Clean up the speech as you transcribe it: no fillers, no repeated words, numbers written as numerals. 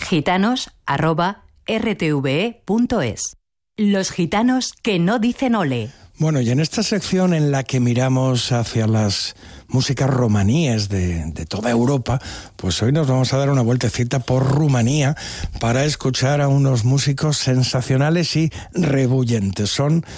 gitanos@rtve.es. Los gitanos que no dicen ole. Bueno, y en esta sección en la que miramos hacia las músicas romaníes de toda Europa, pues hoy nos vamos a dar una vueltecita por Rumanía para escuchar a unos músicos sensacionales y rebullentes. Son